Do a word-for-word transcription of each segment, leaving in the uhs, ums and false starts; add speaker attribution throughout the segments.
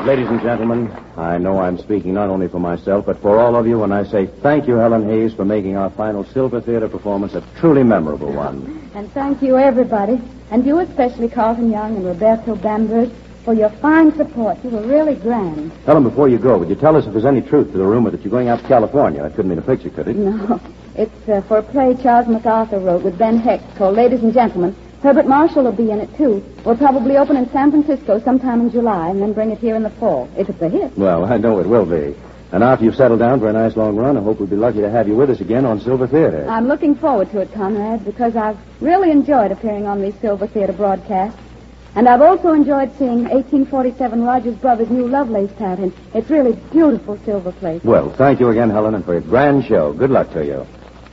Speaker 1: Ladies and gentlemen, I know I'm speaking not only for myself, but for all of you when I say thank you, Helen Hayes, for making our final Silver Theater performance a truly memorable one.
Speaker 2: And thank you, everybody, and you especially, Carlton Young and Roberto Bamberg, for your fine support. You were really grand.
Speaker 1: Helen, before you go, would you tell us if there's any truth to the rumor that you're going out to California? That couldn't mean a picture, could it?
Speaker 2: No. It's uh, for a play Charles MacArthur wrote with Ben Hecht called Ladies and Gentlemen. Herbert Marshall will be in it, too. We'll probably open in San Francisco sometime in July and then bring it here in the fall, if it's a hit.
Speaker 1: Well, I know it will be. And after you've settled down for a nice long run, I hope we'll be lucky to have you with us again on Silver Theater.
Speaker 2: I'm looking forward to it, Conrad, because I've really enjoyed appearing on these Silver Theater broadcasts. And I've also enjoyed seeing eighteen forty-seven Rogers Brothers' new Lovelace pattern. It's really beautiful silver plate.
Speaker 1: Well, thank you again, Helen, and for a grand show. Good luck to you.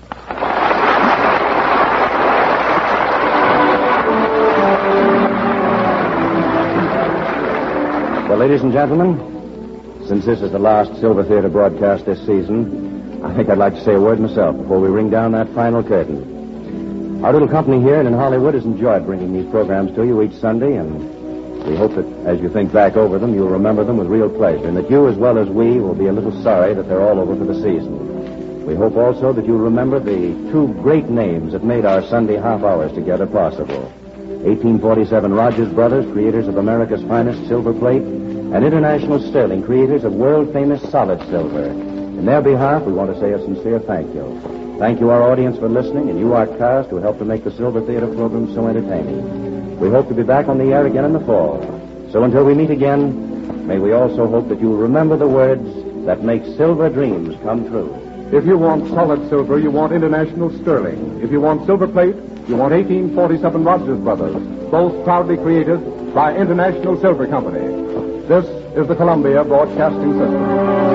Speaker 1: Well, ladies and gentlemen, since this is the last Silver Theater broadcast this season, I think I'd like to say a word myself before we ring down that final curtain. Our little company here and in Hollywood has enjoyed bringing these programs to you each Sunday, and we hope that as you think back over them, you'll remember them with real pleasure, and that you, as well as we, will be a little sorry that they're all over for the season. We hope also that you'll remember the two great names that made our Sunday half hours together possible. eighteen forty-seven Rogers Brothers, creators of America's finest silver plate, and International Sterling, creators of world-famous solid silver. In their behalf, we want to say a sincere thank you. Thank you, our audience, for listening, and you, our cast, who helped to make the Silver Theater program so entertaining. We hope to be back on the air again in the fall. So until we meet again, may we also hope that you'll remember the words that make silver dreams come true.
Speaker 3: If you want solid silver, you want International Sterling. If you want silver plate, you want eighteen forty-seven Rogers Brothers, both proudly created by International Silver Company. This is the Columbia Broadcasting System.